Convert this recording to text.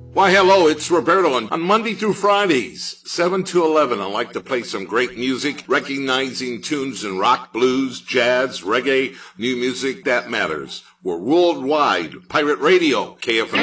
Why, hello, it's Roberto. On Monday through Fridays, 7 to 11, I like to play some great music, recognizing tunes in rock, blues, jazz, reggae, new music that matters. We're worldwide. Pirate Radio, KFM.